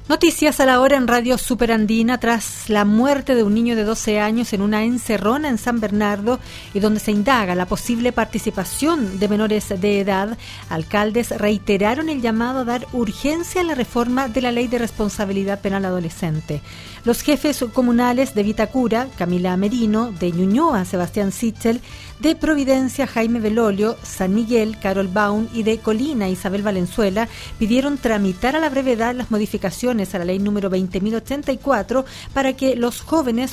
Noticias a la hora en Radio Superandina tras la muerte de un niño de 12 años en una encerrona en San Bernardo y donde se indaga la posible participación de menores de edad. Alcaldes reiteraron el llamado a dar urgencia a la reforma de la Ley de Responsabilidad Penal Adolescente. Los jefes comunales de Vitacura, Camila Merino, de Ñuñoa, Sebastián Sichel, de Providencia, Jaime Belolio, San Miguel, Carol Baum y de Colina, Isabel Valenzuela, pidieron tramitar a la brevedad las modificaciones a la ley número 20.084 para que los jóvenes